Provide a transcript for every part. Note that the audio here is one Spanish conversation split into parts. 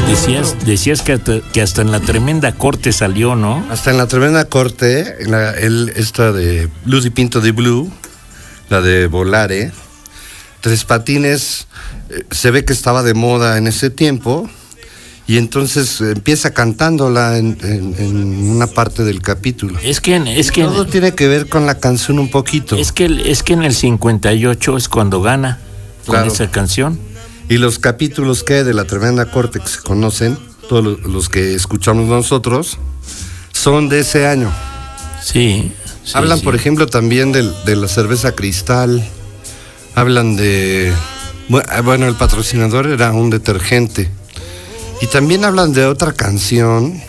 Decías que hasta en la Tremenda Corte salió, ¿no? Hasta en la Tremenda Corte, esta de Blues y Pinto de Blue, la de Volare, Tres Patines, se ve que estaba de moda en ese tiempo, y entonces empieza cantándola en una parte del capítulo. Es que todo tiene que ver con la canción un poquito. Es que en el 58 es cuando gana con esa canción. Y los capítulos de la Tremenda Corte que se conocen, todos los que escuchamos nosotros, son de ese año. Sí. Hablan, por ejemplo, también de la cerveza Cristal. Hablan de... Bueno, el patrocinador era un detergente. Y también hablan de otra canción,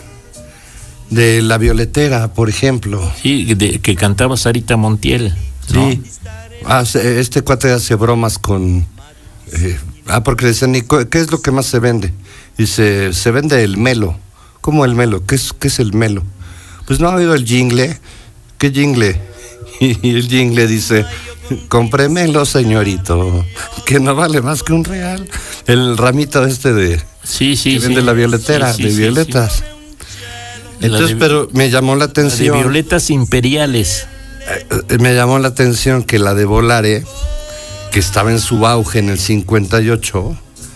de La Violetera, por ejemplo. Sí, que cantaba Sarita Montiel, ¿no? Sí. Este cuate hace bromas con... porque decían, ¿qué es lo que más se vende? Dice, se vende el melo. ¿Cómo el melo? ¿Qué es el melo? Pues no ha oído el jingle. ¿Qué jingle? Y el jingle dice, cómpremelo, señorito, que no vale más que un real. El ramito de... que vende La Violetera, de violetas. Sí. Entonces, pero me llamó la atención... de violetas imperiales. Me llamó la atención que la de Volare, que estaba en su auge en el 58,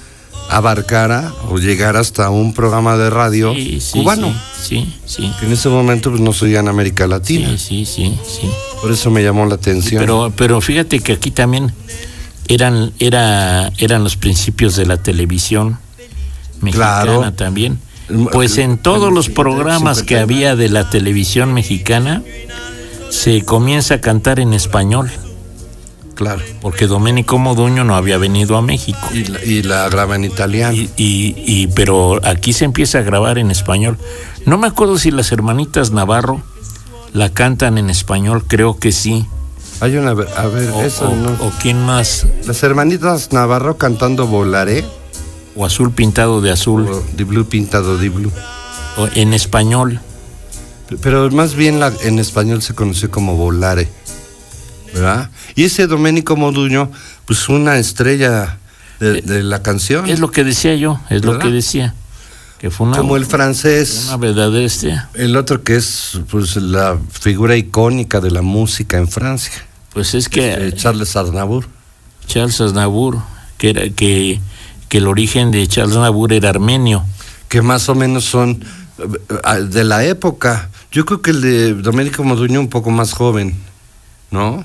abarcara o llegara hasta un programa de radio cubano. Sí. Que en ese momento pues, no se oía en América Latina. Sí. Por eso me llamó la atención. Pero fíjate que aquí también eran los principios de la televisión mexicana también. Pues en todos los programas que había de la televisión mexicana se comienza a cantar en español. Claro. Porque Domenico Modugno no había venido a México. Y la graba en italiano. Pero aquí se empieza a grabar en español. No me acuerdo si las hermanitas Navarro la cantan en español, creo que sí. Hay una... A ver, eso no... ¿O quién más? Las hermanitas Navarro cantando Volare. O Azul Pintado de Azul. O de Blue Pintado de Blue. O en español. Pero más bien en español se conoce como Volare, ¿verdad? Y ese Domenico Modugno, pues una estrella de la canción. Es lo que decía yo, ¿verdad? Lo que decía. Que fue como el francés. Una verdadera estrella. El otro que es pues la figura icónica de la música en Francia. Pues es que... Charles Aznavour. Charles Aznavour, que el origen de Charles Aznavour era armenio. Que más o menos son de la época. Yo creo que el de Domenico Modugno un poco más joven, ¿no?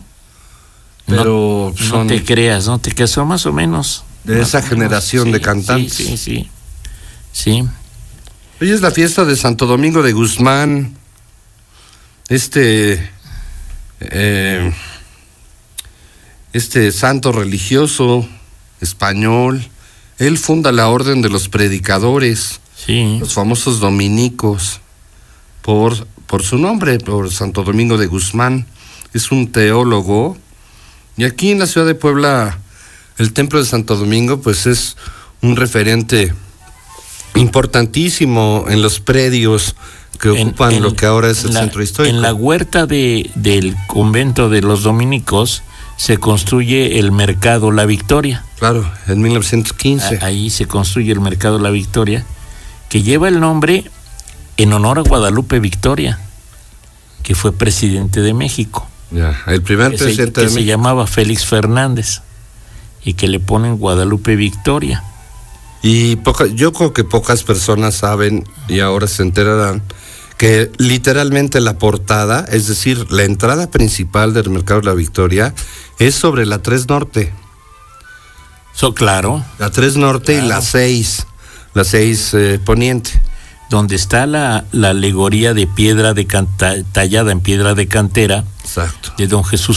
Pero no te creas, son más o menos de esa generación de cantantes. Sí. Hoy es la fiesta de Santo Domingo de Guzmán. Este santo religioso español. Él funda la Orden de los Predicadores, los famosos dominicos, por su nombre, por Santo Domingo de Guzmán. Es un teólogo. Y aquí en la ciudad de Puebla, el Templo de Santo Domingo, pues es un referente importantísimo en los predios que ocupan lo que ahora es el centro histórico. En la huerta del convento de los dominicos se construye el Mercado La Victoria. Claro, en 1915. Ahí se construye el Mercado La Victoria, que lleva el nombre en honor a Guadalupe Victoria, que fue presidente de México. Ya, el primer presidente de México. Se llamaba Félix Fernández, y que le ponen Guadalupe Victoria. Y yo creo que pocas personas saben, y ahora se enterarán, que literalmente la portada, es decir, la entrada principal del Mercado de la Victoria, es sobre la 3 Norte. Claro. La 3 Norte y la 6 Poniente. Donde está la alegoría de piedra tallada en piedra de cantera. Exacto. De don Jesús